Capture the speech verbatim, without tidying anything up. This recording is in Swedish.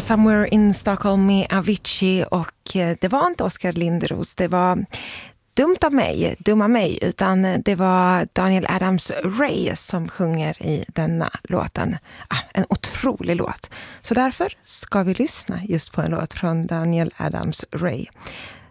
Somewhere in Stockholm med Avicii, och det var inte Oskar Lindros, det var dumt av mig, dumma mig, utan det var Daniel Adams-Ray som sjunger i denna låten. Ah, en otrolig låt. Så därför ska vi lyssna just på en låt från Daniel Adams-Ray.